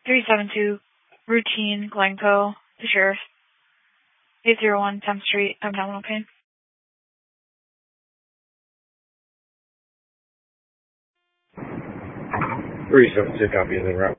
372 routine Glencoe, the sheriff. 801 10th Street, abdominal pain. 372 copy, is en route.